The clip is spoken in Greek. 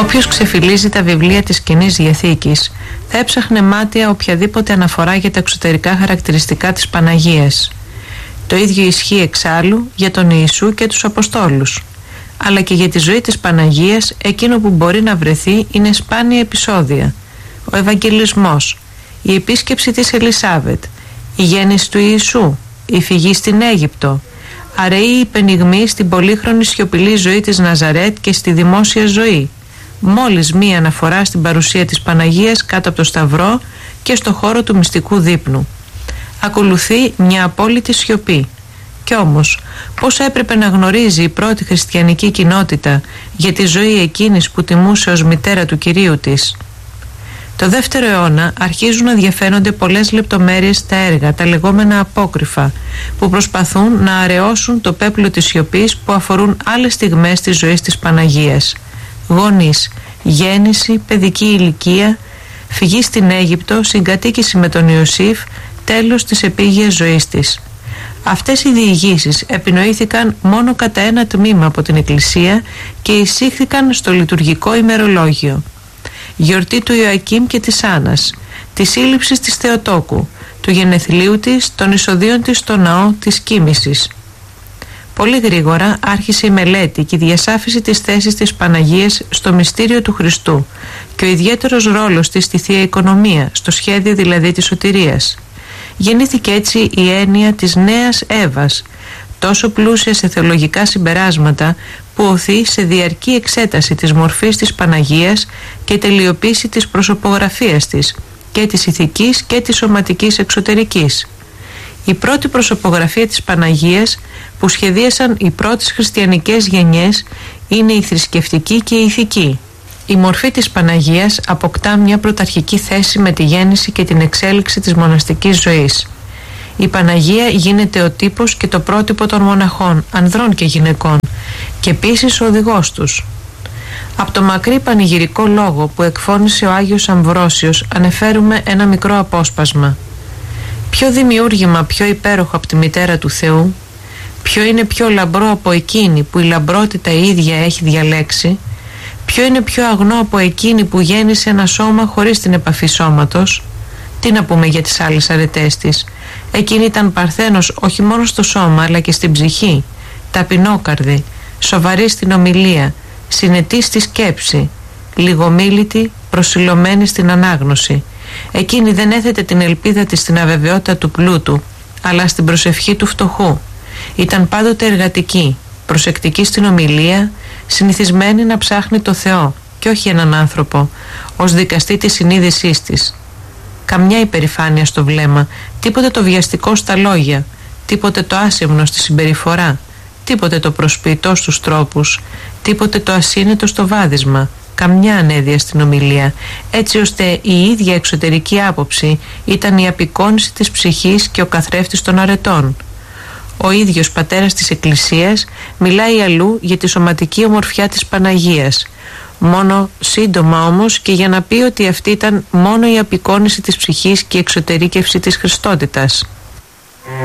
Όποιος ξεφυλίζει τα βιβλία της Καινής Διαθήκης θα έψαχνε μάταια οποιαδήποτε αναφορά για τα εξωτερικά χαρακτηριστικά της Παναγίας. Το ίδιο ισχύει εξάλλου για τον Ιησού και τους Αποστόλους. Αλλά και για τη ζωή της Παναγίας εκείνο που μπορεί να βρεθεί είναι σπάνια επεισόδια. Ο Ευαγγελισμός, η επίσκεψη της Ελισάβετ, η γέννηση του Ιησού, η φυγή στην Αίγυπτο, αραιή υπενιγμή στην πολύχρονη σιωπηλή ζωή της Ναζαρέτ και στη δημόσια ζωή. Μόλις μία αναφορά στην παρουσία της Παναγίας κάτω από το Σταυρό και στο χώρο του μυστικού δείπνου. Ακολουθεί μια απόλυτη σιωπή. Κι όμως, πώς έπρεπε να γνωρίζει η πρώτη χριστιανική κοινότητα για τη ζωή εκείνης που τιμούσε ως μητέρα του Κυρίου της? Το 2ο αιώνα αρχίζουν να διαφαίνονται πολλές λεπτομέρειες στα έργα, τα λεγόμενα απόκρυφα, που προσπαθούν να αραιώσουν το πέπλο της σιωπής που αφορούν άλλες στιγμές της ζωής της Παναγίας. Γονείς, γέννηση, παιδική ηλικία, φυγή στην Αίγυπτο, συγκατοίκηση με τον Ιωσήφ, τέλος της επίγειας ζωής της. Αυτές οι διηγήσεις επινοήθηκαν μόνο κατά ένα τμήμα από την Εκκλησία και εισήχθηκαν στο λειτουργικό ημερολόγιο. Γιορτή του Ιωακήμ και της Άννας, της σύλληψης της Θεοτόκου, του γενεθλίου της, των εισοδίων της στο ναό της Κοίμησης. Πολύ γρήγορα άρχισε η μελέτη και η διασάφιση της θέσης της Παναγίας στο μυστήριο του Χριστού και ο ιδιαίτερος ρόλος της στη Θεία Οικονομία, στο σχέδιο δηλαδή της σωτηρίας. Γεννήθηκε έτσι η έννοια της νέας Εύας, τόσο πλούσια σε θεολογικά συμπεράσματα που οθεί σε διαρκή εξέταση της μορφής της Παναγίας και τελειοποίηση της προσωπογραφίας της, και της ηθικής και της σωματικής εξωτερικής. Η πρώτη προσωπογραφία της Παναγίας που σχεδίασαν οι πρώτες χριστιανικές γενιές είναι η θρησκευτική και η ηθική. Η μορφή της Παναγίας αποκτά μια πρωταρχική θέση με τη γέννηση και την εξέλιξη της μοναστικής ζωής. Η Παναγία γίνεται ο τύπος και το πρότυπο των μοναχών, ανδρών και γυναικών, και επίσης ο οδηγός τους. Από το μακρύ πανηγυρικό λόγο που εκφώνησε ο Άγιος Αμβρόσιος ανεφέρουμε ένα μικρό απόσπασμα. Ποιο δημιούργημα πιο υπέροχο από τη μητέρα του Θεού, ποιο είναι πιο λαμπρό από εκείνη που η λαμπρότητα η ίδια έχει διαλέξει, ποιο είναι πιο αγνό από εκείνη που γέννησε ένα σώμα χωρίς την επαφή σώματος? Τι να πούμε για τις άλλες αρετές της? Εκείνη ήταν παρθένος όχι μόνο στο σώμα αλλά και στην ψυχή, ταπεινόκαρδη, σοβαρή στην ομιλία, συνετή στη σκέψη, λιγομίλητη, προσιλωμένη στην ανάγνωση. Εκείνη δεν έθετε την ελπίδα της στην αβεβαιότητα του πλούτου, αλλά στην προσευχή του φτωχού. Ήταν πάντοτε εργατική, προσεκτική στην ομιλία, συνηθισμένη να ψάχνει το Θεό και όχι έναν άνθρωπο, ως δικαστή της συνείδησής της. Καμιά υπερηφάνεια στο βλέμμα, τίποτε το βιαστικό στα λόγια, τίποτε το άσεμνο στη συμπεριφορά, τίποτε το προσποιητό στους τρόπους, τίποτε το ασύνετο στο βάδισμα, καμιά ανέδεια στην ομιλία, έτσι ώστε η ίδια εξωτερική άποψη ήταν η απεικόνιση της ψυχής και ο καθρέφτης των αρετών. Ο ίδιος πατέρας της Εκκλησίας μιλάει αλλού για τη σωματική ομορφιά της Παναγίας, μόνο σύντομα όμως και για να πει ότι αυτή ήταν μόνο η απεικόνιση της ψυχής και η εξωτερήκευση της Χριστότητας.